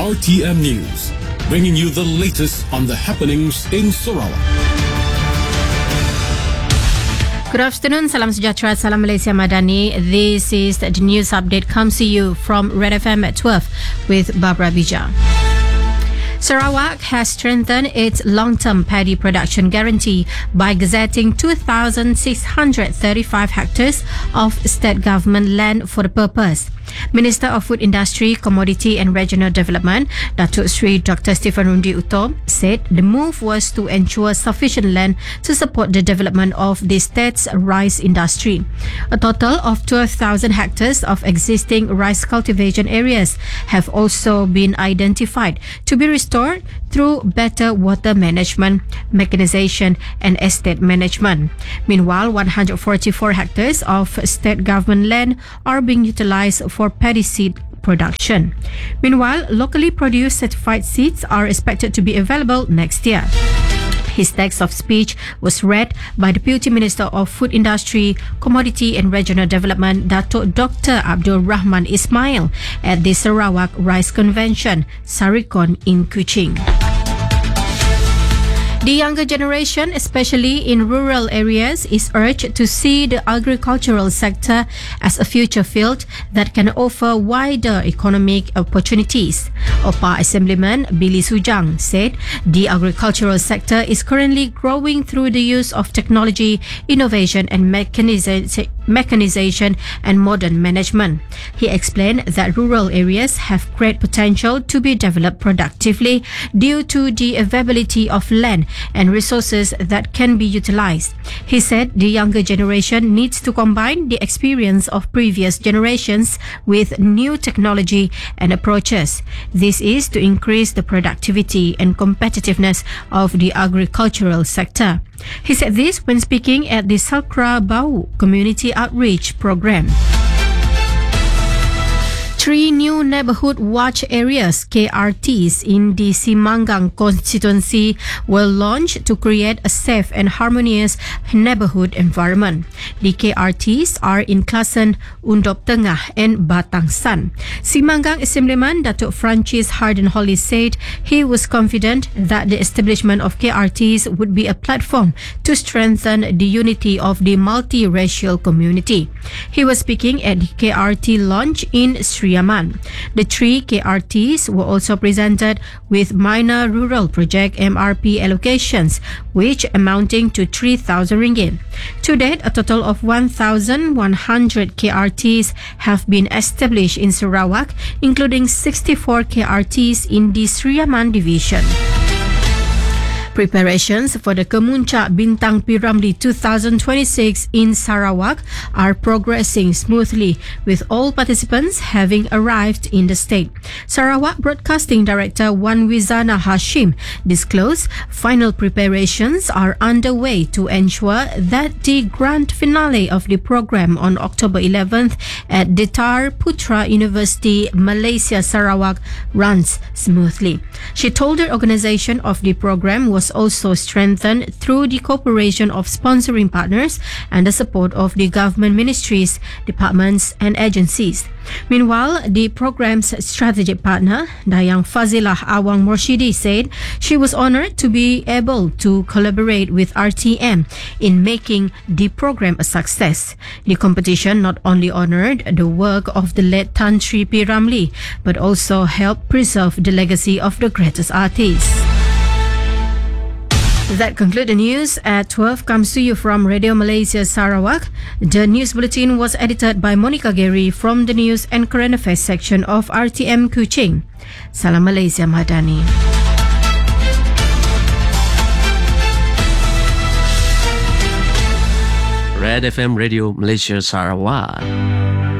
RTM News, bringing you the latest on the happenings in Sarawak. Good afternoon, salam sejahtera, salam Malaysia Madani. This is the news update comes to you from Red FM at 12 with Barbara Bija. Sarawak has strengthened its long-term paddy production guarantee by gazetting 2,635 hectares of state government land for the purpose. Minister of Food Industry, Commodity and Regional Development, Datuk Sri Dr. Stephen Rundi Utom, said the move was to ensure sufficient land to support the development of the state's rice industry. A total of 12,000 hectares of existing rice cultivation areas have also been identified to be restored through better water management, mechanization and estate management. Meanwhile, 144 hectares of state government land are being utilized for paddy seed production. Meanwhile, locally produced certified seeds are expected to be available next year. His text of speech was read by Deputy Minister of Food Industry, Commodity and Regional Development, Datuk Dr. Abdul Rahman Ismail at the Sarawak Rice Convention, Sarikon in Kuching. The younger generation, especially in rural areas, is urged to see the agricultural sector as a future field that can offer wider economic opportunities. OPA Assemblyman Billy Sujang said the agricultural sector is currently growing through the use of technology, innovation and mechanization and modern management. He explained that rural areas have great potential to be developed productively due to the availability of land and resources that can be utilized. He said the younger generation needs to combine the experience of previous generations with new technology and approaches. This is to increase the productivity and competitiveness of the agricultural sector. He said this when speaking at the Salkra Bau Community Outreach Program. 3 new neighborhood watch areas, KRTs, in the Simangang constituency will launch to create a safe and harmonious neighborhood environment. The KRTs are in Klasen, Undop Tengah and Batang San. Simangang Assemblyman Datuk Francis Harden Holly said he was confident that the establishment of KRTs would be a platform to strengthen the unity of the multiracial community. He was speaking at the KRT launch in Sri Yaman. The 3 KRTs were also presented with minor rural project MRP allocations, which amounting to 3,000 ringgit. To date, a total of 1,100 KRTs have been established in Sarawak, including 64 KRTs in the Sri Yaman division. Preparations for the Kemuncak Bintang P. Ramlee 2026 in Sarawak are progressing smoothly, with all participants having arrived in the state. Sarawak Broadcasting Director Wan Wizana Hashim disclosed final preparations are underway to ensure that the grand finale of the program on October 11th at Detar Putra University, Malaysia, Sarawak runs smoothly. She told the organization of the program was also strengthened through the cooperation of sponsoring partners and the support of the government ministries, departments and agencies. Meanwhile, the program's strategic partner, Dayang Fazilah Awang Morshidi, said she was honored to be able to collaborate with RTM in making the program a success. The competition not only honored the work of the late Tan Sri P. Ramlee, but also helped preserve the legacy of the greatest artist. That concludes the news at 12. Comes to you from Radio Malaysia Sarawak. The news bulletin was edited by Monica Gary from the News and Current Affairs section of RTM Kuching. Salam Malaysia Madani. Red FM Radio Malaysia Sarawak.